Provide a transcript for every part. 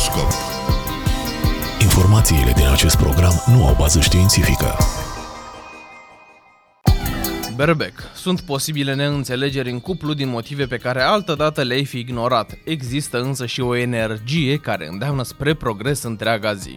Horoscop. Informațiile din acest program nu au bază științifică. Berbec. Sunt posibile neînțelegeri în cuplu din motive pe care altădată le-ai fi ignorat. Există însă și o energie care îndeamnă spre progres întreaga zi.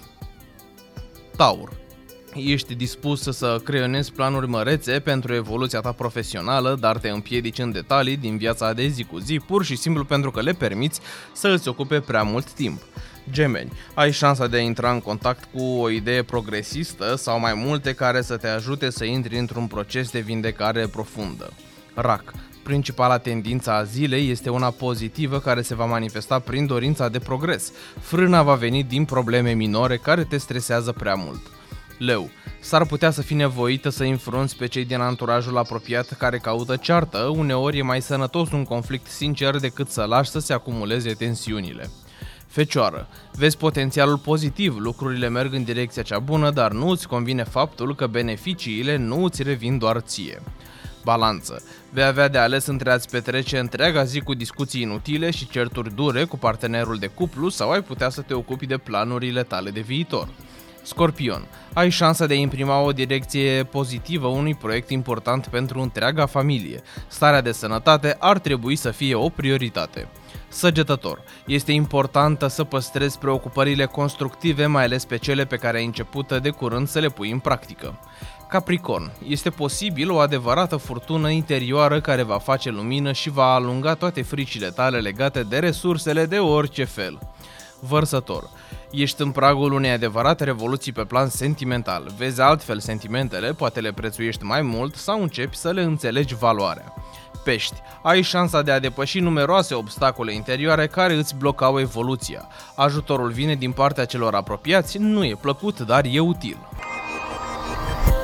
Taur. Ești dispus să creionezi planuri mărețe pentru evoluția ta profesională, dar te împiedici în detalii din viața de zi cu zi, pur și simplu pentru că le permiți să îți ocupe prea mult timp. Gemeni. Ai șansa de a intra în contact cu o idee progresistă sau mai multe care să te ajute să intri într-un proces de vindecare profundă. Rac. Principala tendință a zilei este una pozitivă care se va manifesta prin dorința de progres. Frâna va veni din probleme minore care te stresează prea mult. Leu. S-ar putea să fii nevoită să înfrunți pe cei din anturajul apropiat care caută ceartă, uneori e mai sănătos un conflict sincer decât să lași să se acumuleze tensiunile. Fecioară. Vezi potențialul pozitiv, lucrurile merg în direcția cea bună, dar nu îți convine faptul că beneficiile nu îți revin doar ție. Balanță. Vei avea de ales între a-ți petrece întreaga zi cu discuții inutile și certuri dure cu partenerul de cuplu sau ai putea să te ocupi de planurile tale de viitor. Scorpion. Ai șansa de a imprima o direcție pozitivă unui proiect important pentru întreaga familie. Starea de sănătate ar trebui să fie o prioritate. Săgetător. Este importantă să păstrezi preocupările constructive, mai ales pe cele pe care ai început de curând să le pui în practică. Capricorn. Este posibil o adevărată furtună interioară care va face lumină și va alunga toate fricile tale legate de resursele de orice fel. Vărsător. Ești în pragul unei adevărate revoluții pe plan sentimental. Vezi altfel sentimentele, poate le prețuiești mai mult sau începi să le înțelegi valoarea. Pești. Ai șansa de a depăși numeroase obstacole interioare care îți blocau evoluția. Ajutorul vine din partea celor apropiați, nu e plăcut, dar e util.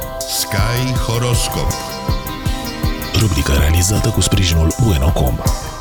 Sky Horoscop. Rubrica realizată cu sprijinul Bueno.com.